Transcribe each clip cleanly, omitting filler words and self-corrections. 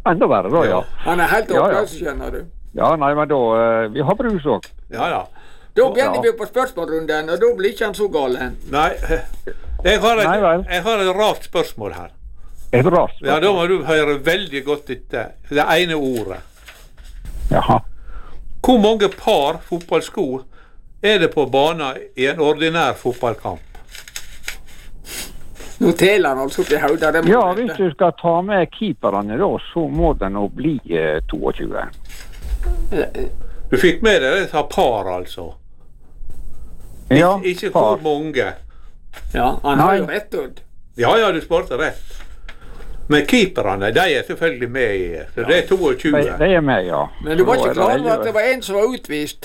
Enda verre da, ja. Han helt oppløst, skjønner du. Ja, nei, men da, vi har brus også. Ja. Da begynner vi på spørsmålrunden, og da blir ikke han så galen. Nei, jeg har et rart spørsmål her. Et rart spørsmål? Ja, da må du høre veldig godt etter. Det ene ordet. Jaha. Hvor mange par fotballsko er det på banen i en ordinær fotballkamp? Nå teler han altså til hodet. Ja, hvis du skal ta med keeperne da, så må det nå bli 22. Du fikk med deg det par, altså? Ja, ikke hvor mange. Ja, han har jo rett ut. Ja, du spurte rett. Men keeperne, de er selvfølgelig med i, så det er 22. De er med, ja. Men du var ikke klar over at det var en som var utvist?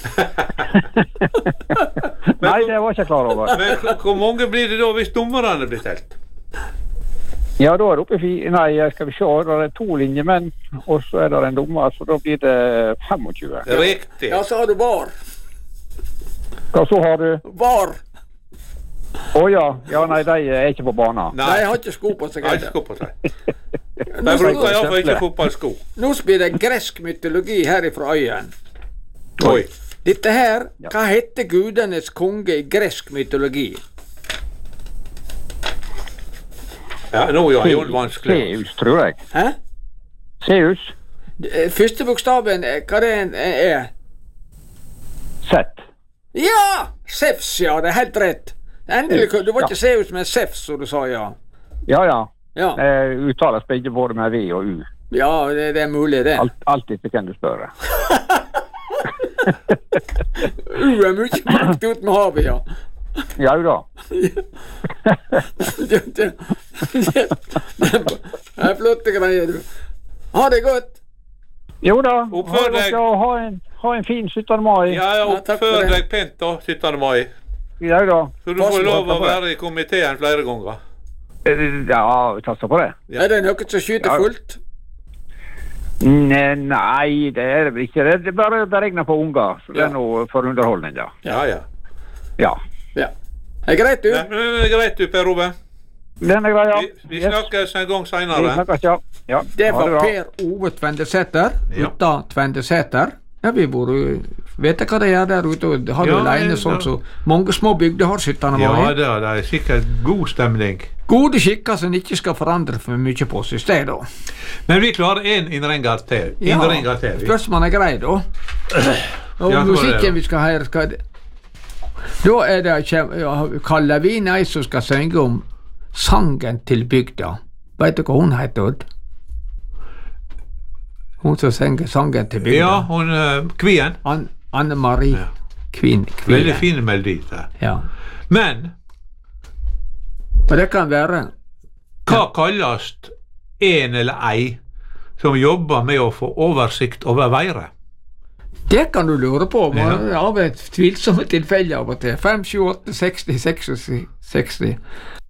Nei, det var ikke klar over. Men hvor mange blir det da hvis dommerne blir telt? Ja, da er det oppe i nei, skal vi se, da er det 2 linjemenn, og så er det en dommer, så da blir det 25. Riktig. Ja, så har du VAR. Hva så har du? VAR. Ja, nei, de er ikke på banen. Nei, jeg har ikke sko på seg. Jeg har ikke sko på seg. De bruker iallfall ikke fotballsko. Nå blir det gresk mytologi herifra øyen. Oi. Dette her, hva heter gudenes konge i gresk mytologi? Ja, nå er jo vanskelig. Zeus, tror jeg. Hæ? Zeus. Første bokstaven, hva det er? Sett. Ja! Zeus, ja, det er helt rett. Endelig, du var ikke Zeus, men Zeus, som du sa, ja. Ja. Ja. Uttales begge både med V og U. Ja, det er mulig, det. Alt etter hvem du spør. U er mye makt ut med havet, ja. Ja da. Det er flotte greier, du. Ha det godt. Jo da. Oppfør deg. Ha en fin 17. mai. Ja, oppfør deg pent da, 17. mai. Ja da. Så du får lov å være i komiteen flere ganger. Ja, vi tasser på det. Ja. Er det noe som skyter fullt? Nei, det er det ikke. Det er bare beregnet på unger. Så det er noe for underholdning, ja. Ja. Det er greit, du. Det er greit, du, Per Ove. Den er grei, ja. Vi snakkes en gang senere. Vi snakkes, ja. Det var Per Ove Tvendesæter, Utta Tvendesæter. Ja, vi vet hva det er der ute, og har jo alene sånn så mange små bygder har 17. mai. Ja, det er sikkert god stemning. Gode skikker som ikke skal forandre for mye på seg sted, da. Men vi klarer en innringer til. Spørsmålet er grei, da. Og musikken vi skal høre, da er det Kalle Vin ei som skal synge om sangen til bygda. Vet du hva hun heter, Odd? Hun som synger sangen til bygda. Ja, hun Kvien. Anne-Marie Kvien. Veldig fin melodi der. Ja. Men og det kan være hva kalles en eller ei som jobber med å få oversikt over været? Det kan du lure på, av et tvilsomme tilfelle av og til. 5, 7, 8, 60, 66.